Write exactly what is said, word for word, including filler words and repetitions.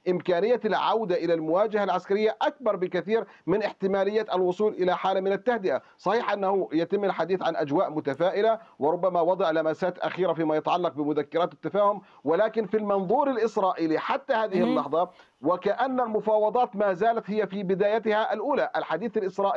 إمكانية العودة إلى المواجهة العسكرية أكبر بكثير من احتمالية الوصول إلى حالة من التهدئة. صحيح أنه يتم الحديث عن أجواء متفائلة وربما وضع لمسات أخيرة فيما يتعلق بمذكرات التفاهم، ولكن في المنظور الإسرائيلي حتى هذه اهم. اللحظة وكأن المفاوضات ما زالت هي في بدايتها الأولى. الحديث الإسرائيلي